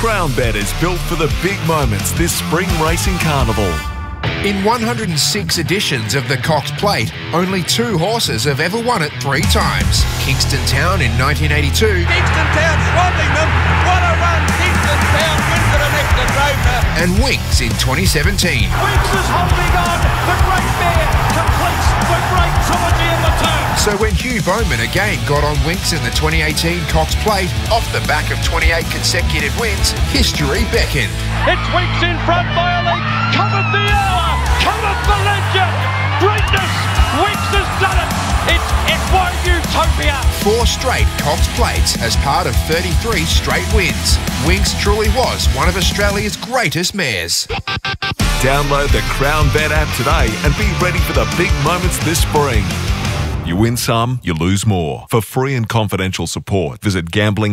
Crown Bet is built for the big moments this spring racing carnival. In 106 editions of the Cox Plate, only 2 horses have ever won it 3 times. Kingston Town in 1982. Kingston Town swamping them. What a run. Kingston Town win for the next Grosvenor. And Winx in 2017. Winx is holding on. The great mare completes the great trilogy of the turn. So when Hugh Bowman again got on Winx in the 2018 Cox Plate, off the back of 28 consecutive wins, history beckoned. It's Winx in front by a lead. Cometh the hour. Cometh the legend. Greatness. Winx has done it. It's F1 Utopia. 4 straight Cox Plates as part of 33 straight wins. Winx truly was one of Australia's greatest mares. Download the Crown Bet app today and be ready for the big moments this spring. You win some, you lose more. For free and confidential support, visit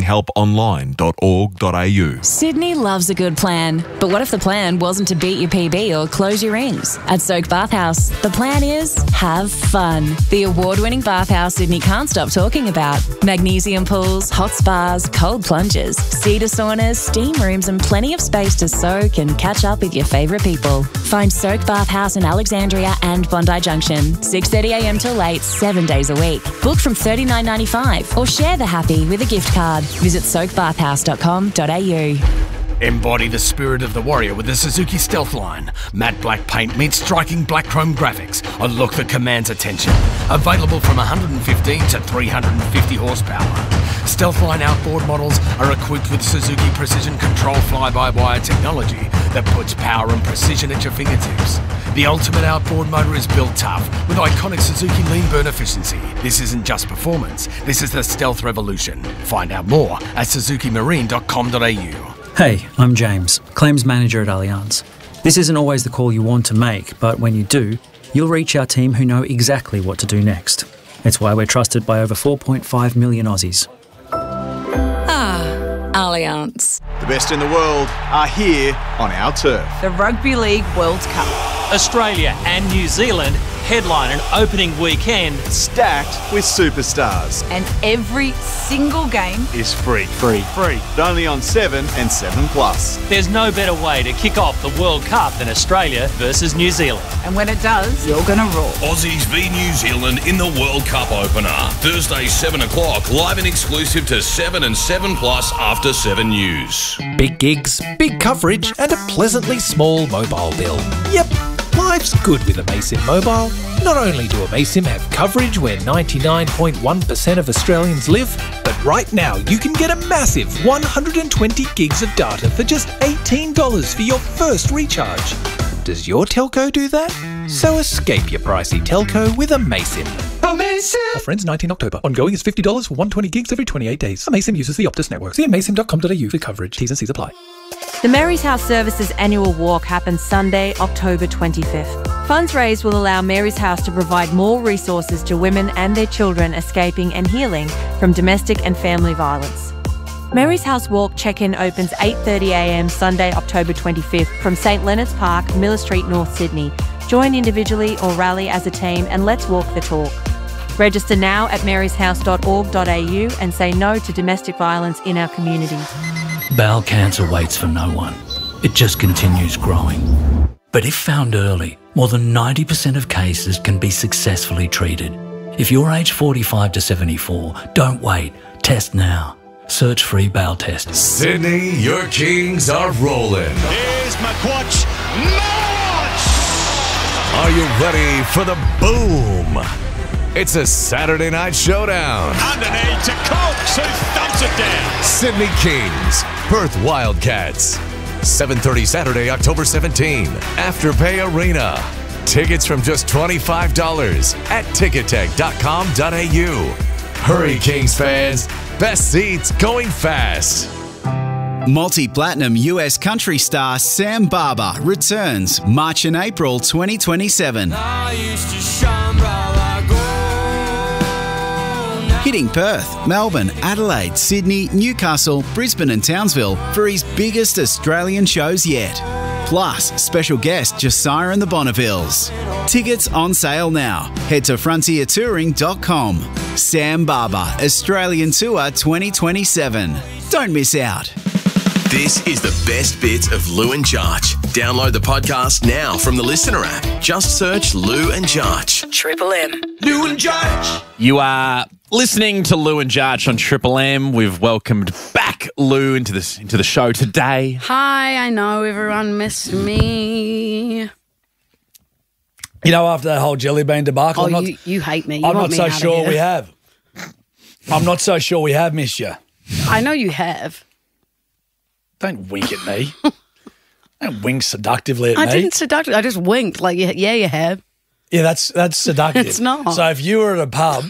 gamblinghelponline.org.au. Sydney loves a good plan, but what if the plan wasn't to beat your PB or close your rings? At Soak Bathhouse, the plan is have fun. The award-winning bathhouse Sydney can't stop talking about. Magnesium pools, hot spas, cold plunges, cedar saunas, steam rooms and plenty of space to soak and catch up with your favourite people. Find Soak Bathhouse in Alexandria and Bondi Junction, 6:30am till late, 7 days a week. Book from $39.95 or share the happy with a gift card. Visit soakbathhouse.com.au. Embody the spirit of the warrior with the Suzuki Stealth line. Matte black paint meets striking black chrome graphics. A look that commands attention. Available from 115 to 350 horsepower. Stealth line outboard models are equipped with Suzuki Precision Control fly-by-wire technology that puts power and precision at your fingertips. The ultimate outboard motor is built tough with iconic Suzuki lean burn efficiency. This isn't just performance, this is the Stealth revolution. Find out more at suzukimarine.com.au. Hey, I'm James, Claims Manager at Allianz. This isn't always the call you want to make, but when you do, you'll reach our team who know exactly what to do next. It's why we're trusted by over 4.5 million Aussies. Allianz. The best in the world are here on our turf. The Rugby League World Cup. Australia and New Zealand headline an opening weekend Stacked with superstars. And every single game is free. Free. Only on 7 and 7 Plus. There's no better way to kick off the World Cup than Australia versus New Zealand. And when it does, you're gonna roar. Aussies v New Zealand in the World Cup opener. Thursday 7 o'clock, live and exclusive to 7 and 7 Plus after 7 News. Big gigs, big coverage and a pleasantly small mobile bill. Yep. Life's good with Amaysim Mobile. Not only do Amaysim have coverage where 99.1% of Australians live, but right now you can get a massive 120 gigs of data for just $18 for your first recharge. Does your telco do that? So escape your pricey telco with Amaysim. Amaysim! Offer ends 19 October. Ongoing is $50 for 120 gigs every 28 days. Amaysim uses the Optus network. See amaysim.com.au for coverage. T's and C's apply. The Mary's House Services annual walk happens Sunday, October 25th. Funds raised will allow Mary's House to provide more resources to women and their children escaping and healing from domestic and family violence. Mary's House Walk check-in opens 8:30am Sunday, October 25th from St Leonard's Park, Miller Street, North Sydney. Join individually or rally as a team and let's walk the talk. Register now at maryshouse.org.au and say no to domestic violence in our community. Bowel cancer waits for no one. It just continues growing. But if found early, more than 90% of cases can be successfully treated. If you're aged 45 to 74, don't wait. Test now. Search free bowel test. Sydney, your Kings are rolling. Here's McQuatch. Are you ready for the boom? It's a Saturday night showdown. Underneath to Cox, who thumps it down. Sydney Kings, Perth Wildcats. 7:30 Saturday, October 17. Afterpay Arena. Tickets from just $25 at tickettech.com.au. Hurry, Kings fans. Best seats going fast. Multi-platinum US country star Sam Barber returns March and April 2027. Hitting Perth, Melbourne, Adelaide, Sydney, Newcastle, Brisbane and Townsville for his biggest Australian shows yet. Plus, special guest Josiah and the Bonnevilles. Tickets on sale now. Head to frontiertouring.com. Sam Barber, Australian Tour 2027. Don't miss out. This is the best bits of Lou and Jarch. Download the podcast now from the Listener app. Just search Lou and Jarch. Triple M. Lou and Jarch. You are listening to Lou and Jarch on Triple M. We've welcomed back Lou into the show today. Hi, I know everyone missed me. You know, after that whole jelly bean debacle, you hate me. I'm not so sure we have. I'm not so sure we have missed you. I know you have. Don't wink at me. Don't wink seductively at me. I didn't seductively. I just winked. Like, yeah, you have. Yeah, that's seductive. It's not. So if you were at a pub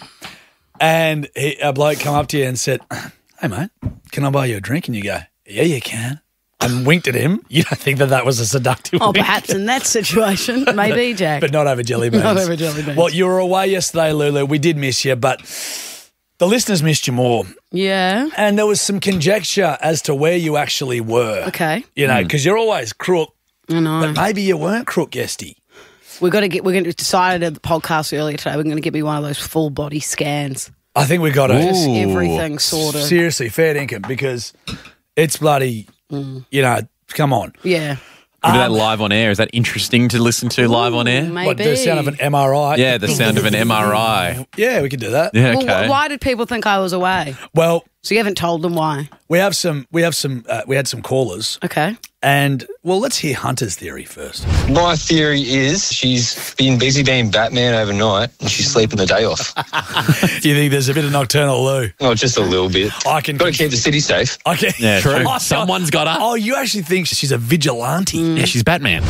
and a bloke come up to you and said, "Hey, mate, can I buy you a drink?" And you go, "Yeah, you can," and winked at him, you don't think that was a seductive wink? Perhaps in that situation, maybe, Jack. But not over jelly beans. Not over jelly beans. Well, you were away yesterday, Lulu. We did miss you, but the listeners missed you more. Yeah. And there was some conjecture as to where you actually were. Okay. You know, because you're always crook. I know. But maybe you weren't crook, Guesty. We're going to decide at the podcast earlier today, we're going to get me one of those full body scans. I think we got to. Just everything sorted. Seriously, fair dinkum, because it's bloody, you know, come on. Yeah. We'll do that live on air. Is that interesting to listen to live on air? Maybe. What, the sound of an MRI? Yeah, the sound of an MRI. Yeah, we could do that. Yeah, okay. Well, why did people think I was away? Well, so you haven't told them why? We had some callers. Okay. And, well, let's hear Hunter's theory first. My theory is she's been busy being Batman overnight and she's sleeping the day off. Do you think there's a bit of nocturnal Lou? Oh, just a little bit. Got to keep the city safe. Okay. Yeah, true. Someone's got her. Oh, you actually think she's a vigilante? Yeah, she's Batman.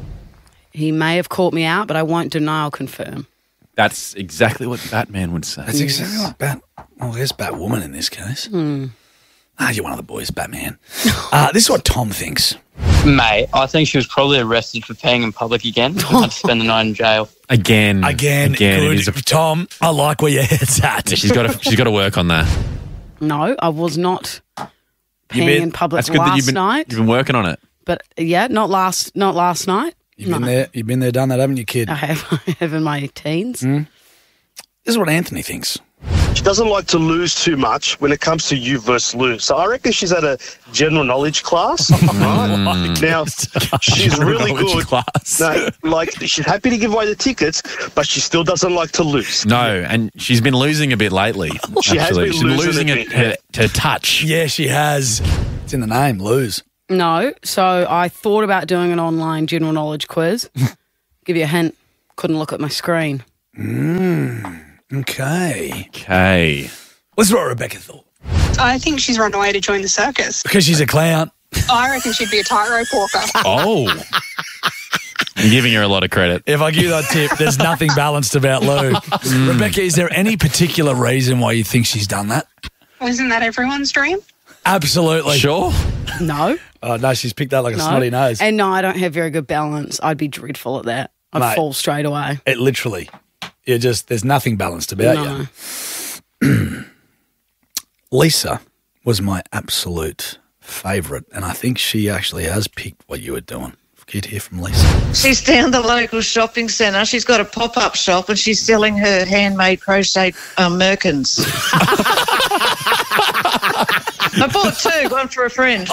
He may have caught me out, but I won't deny or confirm. That's exactly what Batman would say. That's exactly what there's Batwoman in this case. You're one of the boys, Batman. This is what Tom thinks. Mate, I think she was probably arrested for peeing in public again. Had to spend the night in jail. Again. Good. Tom, I like where your head's at. Yeah, she's got to work on that. No, I was not peeing in public last night. You've been working on it. But yeah, not last night. You've been there, done that, haven't you, kid? I have in my teens. This is what Anthony thinks. She doesn't like to lose too much when it comes to you versus Lou. So I reckon she's at a general knowledge class. Right? Now, she's really good. No, like, she's happy to give away the tickets, but she still doesn't like to lose. No, and she's been losing a bit lately. She has been losing a bit. Her touch. Yeah, she has. It's in the name, lose. No, so I thought about doing an online general knowledge quiz. Give you a hint, couldn't look at my screen. Okay. What's what Rebecca thought? I think she's run away to join the circus. Because she's a clown. I reckon she'd be a tightrope walker. Oh. I'm giving her a lot of credit. If I give you that tip, there's nothing balanced about Lou. Rebecca, is there any particular reason why you think she's done that? Isn't that everyone's dream? Absolutely. Sure? No. Oh, no, she's picked that like a snotty nose. And no, I don't have very good balance. I'd be dreadful at that. I'd fall straight away. It literally. There's nothing balanced about you. Lisa was my absolute favourite, and I think she actually has picked what you were doing. Get here from Lisa. She's down the local shopping centre. She's got a pop-up shop and she's selling her handmade crochet merkins. I bought two, one for a friend.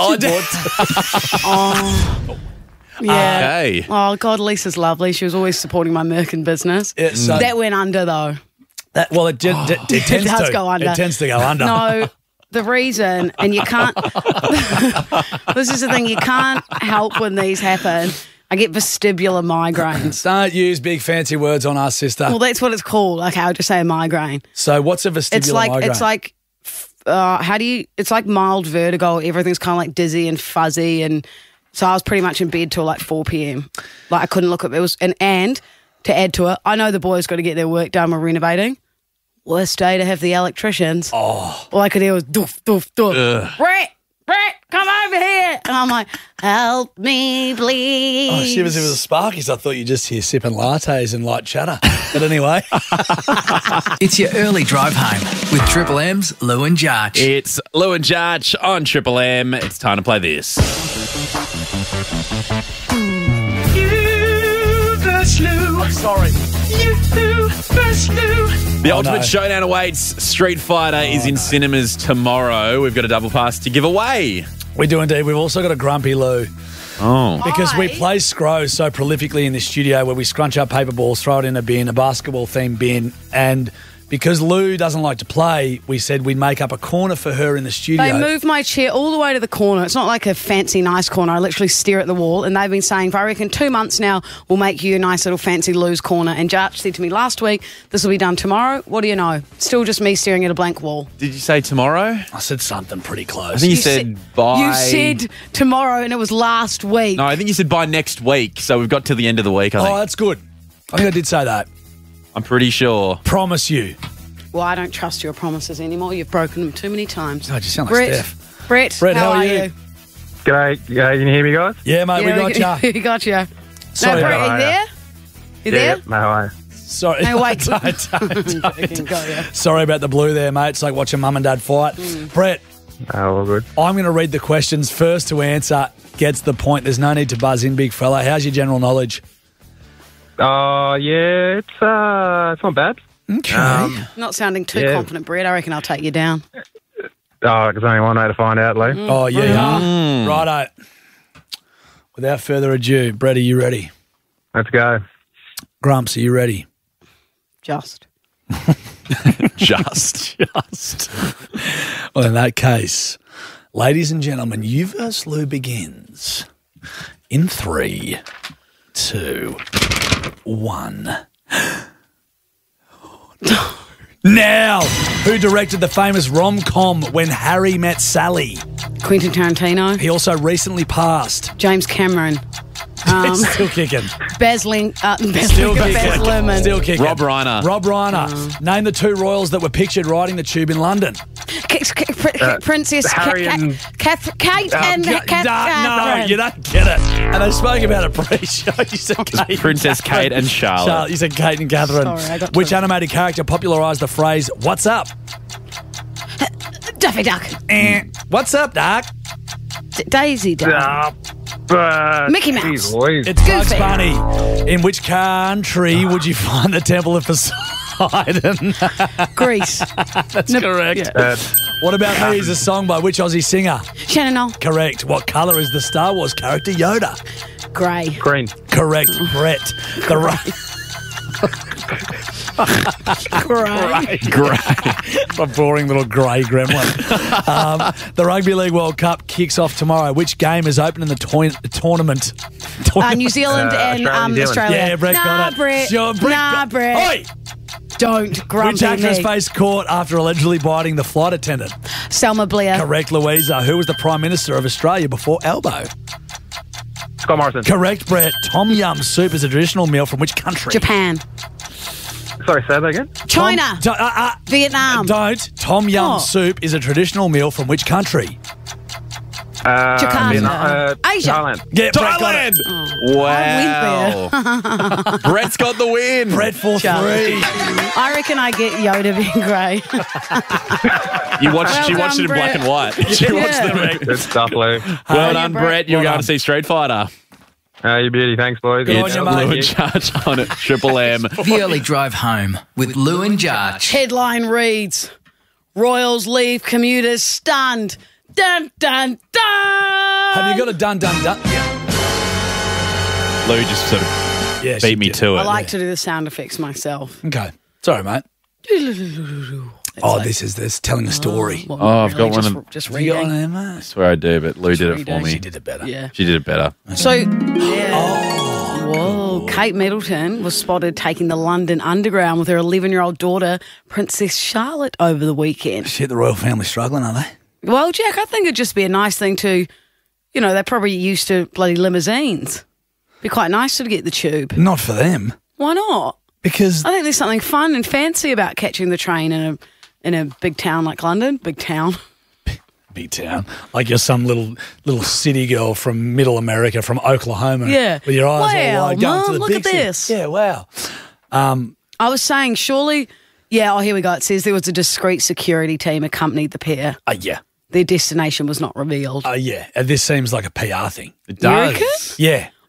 Yeah. Okay. Oh, God, Lisa's lovely. She was always supporting my merkin business. Yeah, so that went under, though. It tends does to go under. It tends to go under. No, the reason, and you can't, this is the thing, you can't help when these happen. I get vestibular migraines. Don't use big fancy words on us, sister. Well, that's what it's called. Okay, I'll just say a migraine. So what's a vestibular migraine? It's like, it's like mild vertigo. Everything's kind of like dizzy and fuzzy. And so I was pretty much in bed till like 4 p.m. Like I couldn't look at it. And to add to it, I know the boys got to get their work done. We're renovating. Worst day to have the electricians. Oh. All I could hear was doof, doof, doof. Brett, come over here. And I'm like, help me, please. Oh, shivers, it was a Sparkies. I thought you just hear sipping lattes and light chatter. But anyway. It's your early drive home with Triple M's Lou and Jarch. It's Lou and Jarch on Triple M. It's time to play this. You versus Lou. Sorry. You versus Lou. The Ultimate Showdown awaits. Street Fighter is in cinemas tomorrow. We've got a double pass to give away. We do indeed. We've also got a grumpy Lou. Oh. Because we play Scro so prolifically in this studio where we scrunch up paper balls, throw it in a bin, a basketball-themed bin, and because Lou doesn't like to play, we said we'd make up a corner for her in the studio. They moved my chair all the way to the corner. It's not like a fancy, nice corner. I literally stare at the wall, and they've been saying, for I reckon 2 months now, we'll make you a nice little fancy Lou's corner. And Jarch said to me last week, this will be done tomorrow. What do you know? Still just me staring at a blank wall. Did you say tomorrow? I said something pretty close. I think you said by... You said tomorrow, and it was last week. No, I think you said by next week, so we've got till the end of the week, I think. Oh, that's good. I think I did say that. I'm pretty sure. Promise you. Well, I don't trust your promises anymore. You've broken them too many times. Oh, you sound like Steph. Brett, how are you? G'day. Can you hear me, guys? Yeah, mate, we got you. We got you. Sorry, no, Brett, are you there? You there? No, I. Sorry. No, wait. Don't. Sorry about the blue there, mate. It's like watching mum and dad fight. Brett. Oh, all good. I'm going to read the questions. First to answer gets the point. There's no need to buzz in, big fella. How's your general knowledge? Yeah, it's not bad. Okay. Not sounding too confident, Brett. I reckon I'll take you down. There's only one way to find out, Lou. Oh, yeah. Righto. Without further ado, Brett, are you ready? Let's go. Grumps, are you ready? Just. Just. Well, in that case, ladies and gentlemen, You vs. Lou begins in 3, 2, 1. Now, who directed the famous rom-com When Harry Met Sally? Quentin Tarantino. He also recently passed. James Cameron. Still kicking. Baz Luhrmann. Still kicking. Rob Reiner. Name the 2 royals that were pictured riding the tube in London. Princess Harry and... Kate and Catherine. No, you don't get it. And I spoke about it pre-show. You said Kate. Princess Kate and Charlotte. You said Kate and Catherine. Sorry, I got Which animated character popularised the phrase, "What's up?" Daffy Duck. What's up, Doc? Daisy Duck. Mickey Mouse. It's Bugs Bunny. In which country would you find the Temple of Poseidon? Greece. That's correct. Yeah. What About Me is a song by which Aussie singer? Shannon Knoll. Correct. What colour is the Star Wars character Yoda? Grey. Green. Correct. Brett. Grey. A boring little grey gremlin. The Rugby League World Cup kicks off tomorrow. Which game is opening the tournament? New Zealand and Australia. Yeah, Brett got it. Brett. Sure, Brett. Oi! Don't grumpy Which actress me. faced court after allegedly biting the flight attendant? Selma Blair. Correct, Louisa. Who was the Prime Minister of Australia before Albo? Scott Morrison. Correct, Brett. Tom Yum soup is a traditional meal from which country? Japan. Sorry, say that again? China. Vietnam. Don't. Tom Yum soup is a traditional meal from which country? Jakarta. Asia. Thailand. Yeah, Thailand! Wow. Brett's got the win. Brett for 3. I reckon I get Yoda being grey. She watched it in black and white. She watched the Good stuff, Lou. Well done, Brett. You're going to see Street Fighter. You beauty. Thanks, boys. It's Lou and Jarch on it. Triple M. The early drive home with Lou and Jarch. Headline reads, Royals leave commuters stunned. Dun, dun, dun! Have you got a dun, dun, dun? Lou just sort of beat me to it. I like to do the sound effects myself. Okay. Sorry, mate. This telling a story. I've got one of them. Just You got reading. one there, mate? I swear I do, but Lou did it for me. She did it better. Yeah. She did it better. So, whoa, Kate Middleton was spotted taking the London Underground with her 11-year-old daughter, Princess Charlotte, over the weekend. Shit, the royal family struggling, are they? Well, Jack, I think it'd just be a nice thing to, they're probably used to bloody limousines. Be quite nice to get the tube. Not for them. Why not? Because I think there's something fun and fancy about catching the train in a big town like London. Big town. Big town. Like you're some little city girl from middle America, from Oklahoma. Yeah. With your eyes all wide, going Mum, to the look big at city. this. Yeah, wow. I was saying, surely, here we go. It says there was a discreet security team accompanied the pair. Yeah. Their destination was not revealed. Yeah. And this seems like a PR thing. It You reckon? does. Yeah.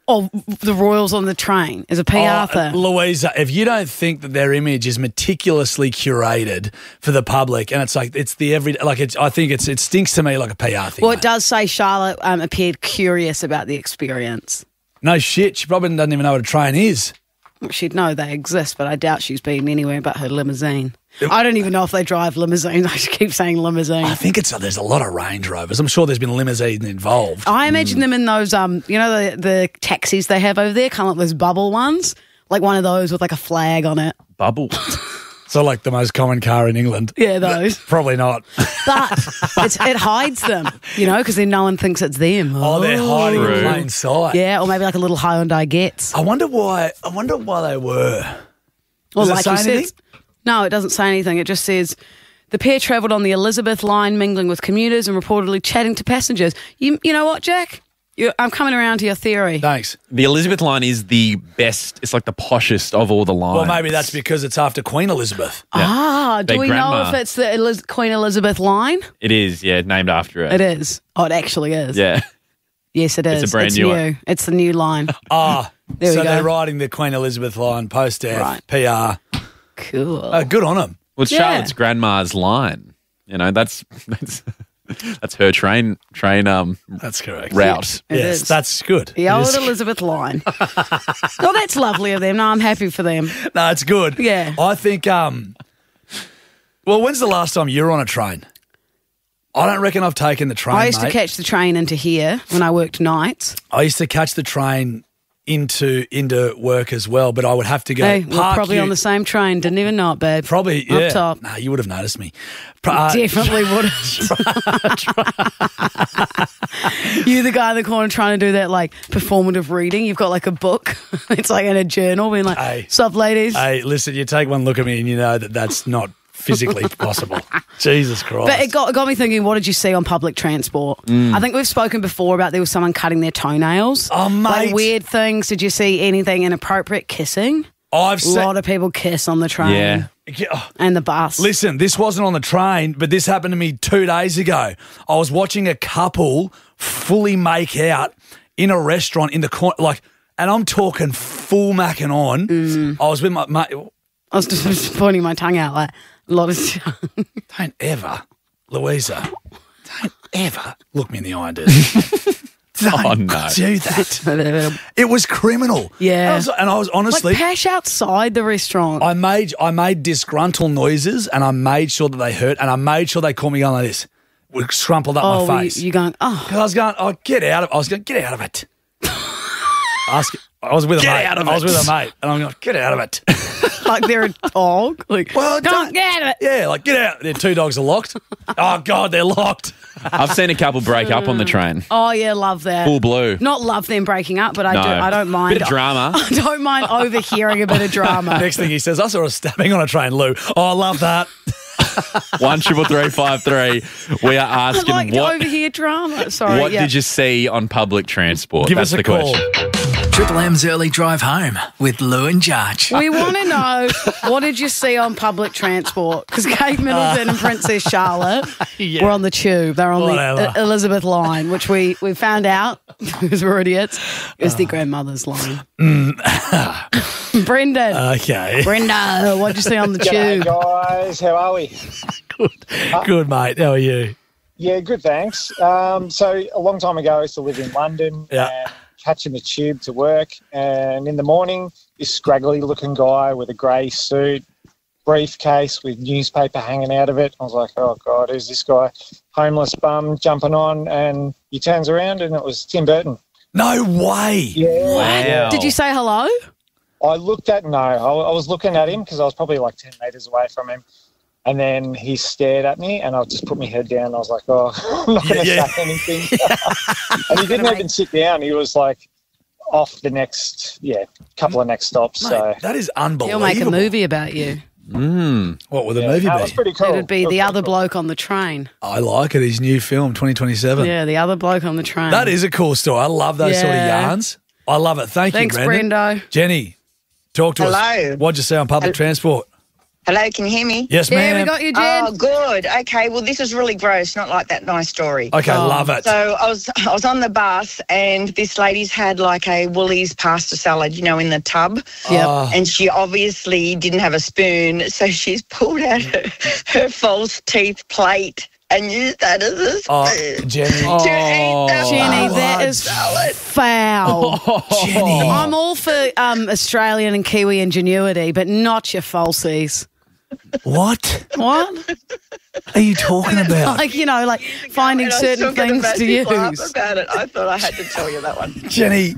Oh, the Royals on the train is a PR thing. Louisa, if you don't think that their image is meticulously curated for the public, and it's like it's the everyday, like I think it stinks to me like a PR thing. Well, it does say Charlotte appeared curious about the experience. No shit, she probably doesn't even know what a train is. She'd know they exist, but I doubt she's been anywhere but her limousine. I don't even know if they drive limousines. I just keep saying limousine. I think there's a lot of Range Rovers. I'm sure there's been limousines involved. I imagine them in those, the taxis they have over there, kind of like those bubble ones, like one of those with like a flag on it. Bubble. So like the most common car in England. Yeah, those. Probably not. But it hides them, because then no one thinks it's them. Oh, they're hiding in plain sight. Yeah, or maybe like a little Hyundai Getz. I wonder why they were. Well, Does it like say you anything? said, no, it doesn't say anything. It just says the pair travelled on the Elizabeth line, mingling with commuters and reportedly chatting to passengers. You know what, Jack? I'm coming around to your theory. Thanks. The Elizabeth line is the best. It's like the poshest of all the lines. Well, maybe that's because it's after Queen Elizabeth. Ah, do Their we know grandma. if it's the Queen Elizabeth line? It is, yeah, named after her. It is. Oh, it actually is. Yeah. Yes, it is. It's a brand new one. It's the new line. There we so go. they're riding the Queen Elizabeth line, post-death, PR. Cool. Good on them. Well, it's Yeah. Charlotte's grandma's line. That's her train. That's correct. Route. It Yes, is. that's good. The It old is. Elizabeth line. Oh, that's lovely of them. No, I'm happy for them. No, it's good. Yeah. I think, well, when's the last time you were on a train? I don't reckon I've taken the train, I used to mate. catch the train into here when I worked nights. I used to catch the train into work as well, but I would have to go. Hey, we're park probably you- on the same train. Didn't even know it, babe. Probably, Up yeah. top. Nah, you would have noticed me. Definitely would have. You the guy in the corner trying to do that like performative reading. You've got like a book. It's like in a journal being like, Hey. sup ladies? Hey, listen, you take one look at me and you know that that's not physically possible. Jesus Christ. But it got me thinking, what did you see on public transport? I think we've spoken before about there was someone cutting their toenails. Oh, mate. Like weird things. Did you see anything inappropriate? Kissing? I've A seen... lot of people kiss on the train. Yeah. And the bus. Listen, this wasn't on the train, but this happened to me 2 days ago. I was watching a couple fully make out in a restaurant in the corner, and I'm talking full macking on. I was with my mate. I was just pointing my tongue out like a lot of Don't ever, Louisa, don't ever look me in the eye and do that. Don't do that. It was criminal. Yeah. And I was honestly... like pash outside the restaurant. I made disgruntled noises and I made sure that they hurt and I made sure they called me going like this. We scrumpled up my face. You going, oh. Because I was going, get out of it. I was going, get out of it. I was with a mate. out of I was it. with a mate and I'm going, get out of it. Like they're a dog. Like, Well, don't get it. Yeah, like get out. Their 2 dogs are locked. Oh, God, they're locked. I've seen a couple break up on the train. Oh yeah, love that. Full blue. Not love them breaking up, but No. I don't mind. Bit of drama. I don't mind overhearing a bit of drama. Next thing he says, I saw a stabbing on a train, Lou. Oh, I love that. 13353. We are I asking like to what overhear drama. Sorry. what yeah. did you see on public transport? Give That's us a the call. question. Triple M's early drive home with Lou and Jarch. We want to know, what did you see on public transport? Because Kate Middleton and Princess Charlotte were on the tube. They're on Whatever. the Elizabeth line, which we found out, because we're idiots, it was the grandmother's line. Brendan. Okay. Brenda, what did you see on the G'day, tube? guys. How are we? Good, mate. How are you? Yeah, good, thanks. So a long time ago, I used to live in London Yeah. and catching the tube to work. And in the morning, this scraggly-looking guy with a grey suit, briefcase with newspaper hanging out of it. I was like, oh, God, who's this guy? Homeless bum jumping on. And he turns around, and it was Tim Burton. No way. Yeah. Wow. Did you say hello? I was looking at him because I was probably like 10 metres away from him. And then he stared at me and I just put my head down. I was like, oh, I'm not going to say anything. And he didn't even sit down. He was like off the next, couple of next stops. Mate, So that is He'll unbelievable. make a movie about you. What would the movie that be? was pretty cool. It'd be The Other Bloke on the Train. I like it. His new film, 2027. Yeah, The Other Bloke on the Train. That is a cool story. I love those sort of Yeah. yarns. I love it. Thanks Thanks, you, Brendan. Brendo. Jenny, talk to us. Hello. What'd you say on public transport? Hello, can you hear me? Yes, ma'am. Yeah, we got you, Jen. Oh, good. Okay, well, this is really gross, not like that nice story. Okay, love it. So I was on the bus and this lady's had like a Woolies pasta salad, you know, in the tub. Yep. And she obviously didn't have a spoon, so she's pulled out her false teeth plate and used that as a spoon Jenny. to eat that Jenny, that pasta is salad. foul. Jenny. I'm all for Australian and Kiwi ingenuity, but not your falsies. What? What? Are you talking about? Like, you know, like finding And I certain still get a things to massive laugh use. about it. I thought I had to tell you that one. Jenny,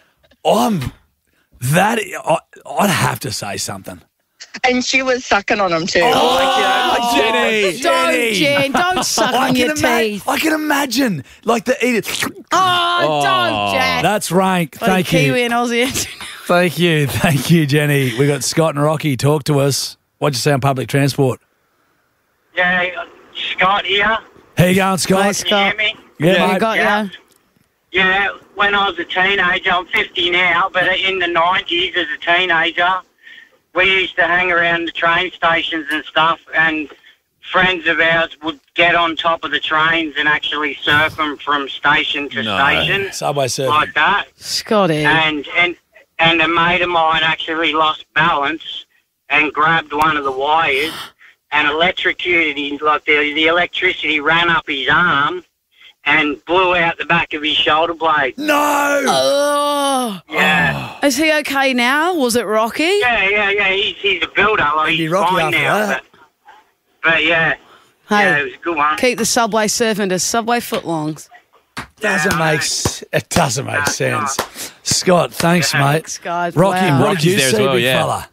I'd have to say something. And she was sucking on them too. Jenny, Don't suck on your teeth. I can imagine, like the eater. Don't, Jack. That's rank. Like Thank Kiwi you. and Aussie. Thank you, Jenny. We got Scott and Rocky. Talk to us. What'd you say on public transport? Yeah, Scott here. How you going, Scott? Hi, Scott. Can you hear me? Yeah, We mate. got ya. Yeah, when I was a teenager, I'm 50 now, but in the 90s as a teenager, we used to hang around the train stations and stuff, and friends of ours would get on top of the trains and actually surf them from station to station. Subway surfing. Like that. Scotty. And a mate of mine actually lost balance and grabbed one of the wires and electrocuted him, like the electricity ran up his arm and blew out the back of his shoulder blade. No! Oh. Yeah. Is he okay now? Was it Rocky? Yeah. He's a builder. Like, he's Rocky fine after now. that. But yeah. Hey, Yeah, it was a good one. keep the Subway surfing to Subway footlongs. It doesn't make sense. Scott, thanks, mate. Thanks, guys. Rocky, Wow. what did you Rocky's there see, as well, big yeah. fella?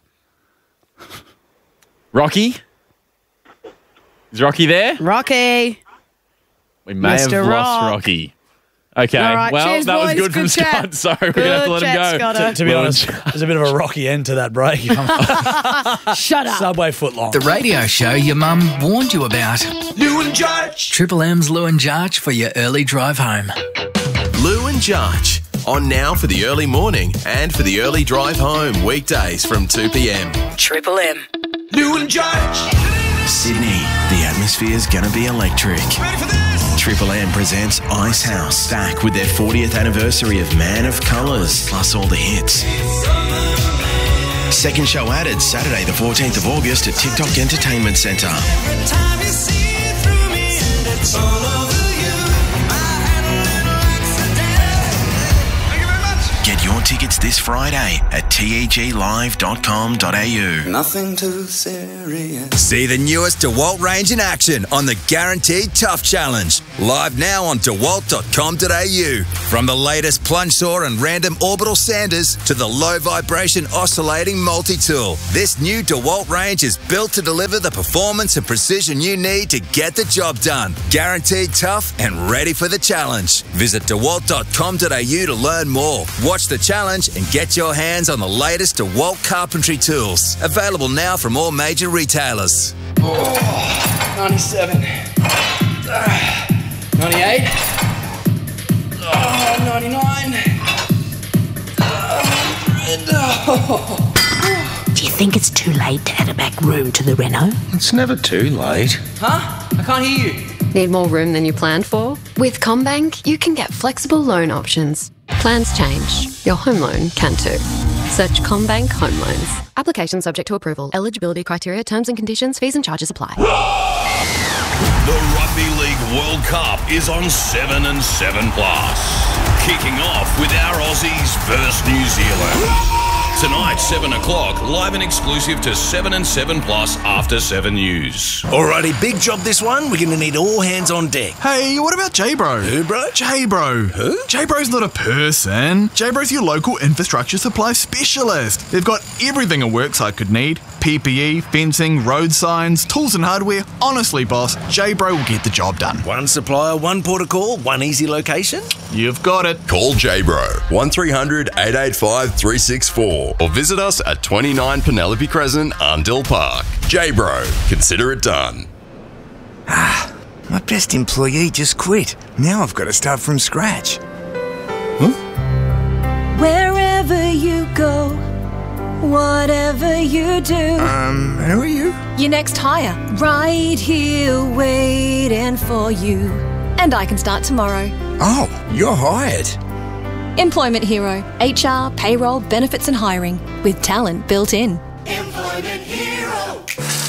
Rocky? Is Rocky there? Rocky. We may Mr. have lost Rock. Rocky. Okay, All right, well, cheers, that was boys. good from Good chat. Scott, so we're going to have to let him chat, go. Scotto. To be honest, there's a bit of a rocky end to that break. Shut up. Subway footlong. The radio show your mum warned you about. Lou and Jarch. Triple M's Lou and Jarch for your early drive home. Lou and Jarch. On now for the early morning and for the early drive home. Weekdays from 2 p.m. Triple M. Lou and Jarch. Sydney, the atmosphere's gonna be electric. Ready for this? Triple M presents Ice House, back with their 40th anniversary of Man of Colours, plus all the hits. Second show added Saturday the 14th of August at TikTok Entertainment Centre. Get your tickets this Friday at teglive.com.au. Nothing too serious. See the newest DeWalt range in action on the Guaranteed Tough Challenge. Live now on dewalt.com.au. From the latest plunge saw and random orbital sanders to the low vibration oscillating multi-tool, this new DeWalt range is built to deliver the performance and precision you need to get the job done. Guaranteed tough and ready for the challenge. Visit dewalt.com.au to learn more. Watch the challenge and get your hands on the latest DeWalt carpentry tools. Available now from all major retailers. 97. 98. 99. 100. Do you think it's too late to add a back room to the Renault? It's never too late. Huh? I can't hear you. Need more room than you planned for? With CommBank, you can get flexible loan options. Plans change. Your home loan can too. Search CommBank Home Loans. Application subject to approval. Eligibility criteria, terms and conditions, fees and charges apply. The Rugby League World Cup is on 7 and 7 Plus. Kicking off with our Aussies versus New Zealand. Tonight, 7 o'clock, live and exclusive to 7 and 7 Plus after 7 News. Alrighty, big job this one. We're going to need all hands on deck. Hey, what about J-Bro? Who, bro? J-Bro. Who? J-Bro's not a person. J-Bro's your local infrastructure supply specialist. They've got everything a worksite could need. PPE, fencing, road signs, tools and hardware. Honestly, boss, J-Bro will get the job done. One supplier, one port of call, one easy location. You've got it. Call J-Bro 1300 885 364 or visit us at 29 Penelope Crescent, Arndell Park. J-Bro, consider it done. My best employee just quit. Now I've got to start from scratch. Wherever you go, whatever you do. Who are you? Your next hire, right here waiting for you. And I can start tomorrow. Oh, you're hired. Employment Hero. HR, payroll, benefits and hiring. With talent built in. Employment Hero.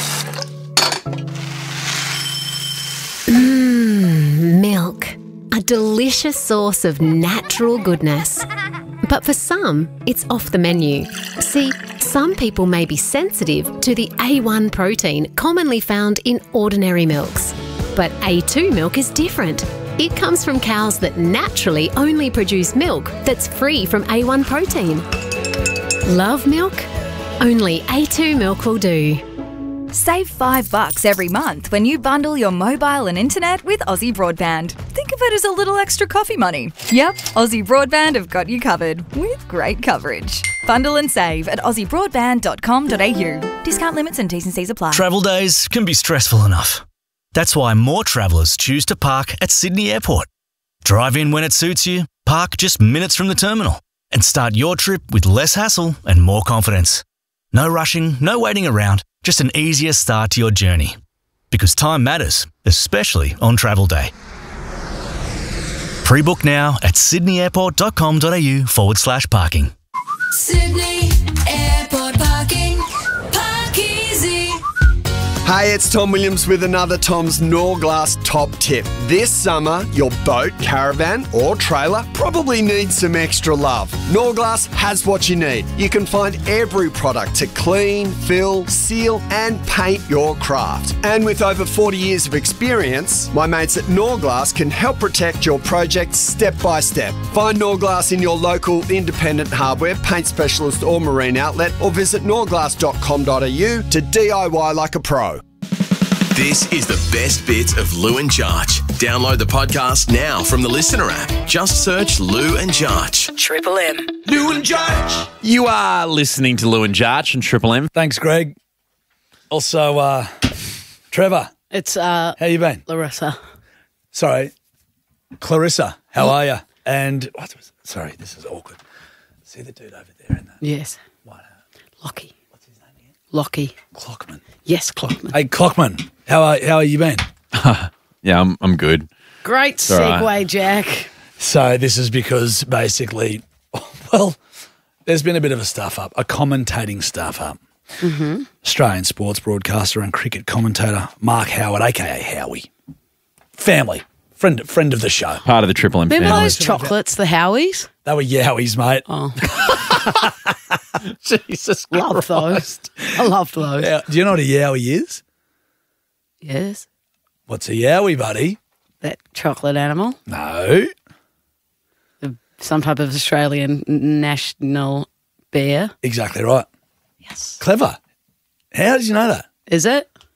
Milk. A delicious source of natural goodness. But for some, it's off the menu. See, some people may be sensitive to the A1 protein commonly found in ordinary milks. But A2 milk is different. It comes from cows that naturally only produce milk that's free from A1 protein. Love milk? Only A2 milk will do. Save $5 every month when you bundle your mobile and internet with Aussie Broadband. Think of it as a little extra coffee money. Yep, Aussie Broadband have got you covered with great coverage. Bundle and save at aussiebroadband.com.au. Discount limits and T's and C's apply. Travel days can be stressful enough. That's why more travellers choose to park at Sydney Airport. Drive in when it suits you, park just minutes from the terminal, and start your trip with less hassle and more confidence. No rushing, no waiting around, just an easier start to your journey. Because time matters, especially on travel day. Pre-book now at sydneyairport.com.au/parking. Sydney Airport parking. Park easy. Hey, it's Tom Williams with another Tom's Norglass top tip. This summer, your boat, caravan or trailer probably needs some extra love. Norglass has what you need. You can find every product to clean, fill, seal and paint your craft. And with over 40 years of experience, my mates at Norglass can help protect your project step by step. Find Norglass in your local independent hardware, paint specialist or marine outlet, or visit norglass.com.au to DIY like a pro. This is the best bits of Lou and Jarch. Download the podcast now from the Listener app. Just search Lou and Jarch. Triple M. Lou and Jarch. You are listening to Lou and Jarch and Triple M. Thanks, Greg. Also, Trevor. It's how you been? Larissa. Sorry, Clarissa. How are you? And sorry, this is awkward. See the dude over there in that? Yes. What? Lockie. What's his name again? Lockie. Clockman. Yes, Clockman. Hey, Clockman. How are you been? Yeah, I'm good. Great It's all segue, right. Jack. So this is because basically, well, there's been a bit of a stuff up, a commentating stuff up. Mm-hmm. Australian sports broadcaster and cricket commentator Mark Howard, a.k.a. Howie. Family. Friend of the show. Part of the Triple M Remember family. those chocolates, the Howies? They were Yowies, mate. Oh. Jesus Love those. I love those. Now, do you know what a Yowie is? Yes. What's a Yowie, buddy? That chocolate animal? No. Some type of Australian national bear. Exactly right. Yes. Clever. How did you know that? Is it?